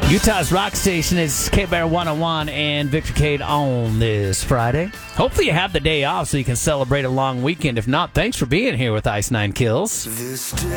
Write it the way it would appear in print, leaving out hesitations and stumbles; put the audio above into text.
Utah's rock station is K-Bear 101 and Victor Cade on this Friday. Hopefully you have the day off so you can celebrate a long weekend. If not, thanks for being here with Ice 9 Kills.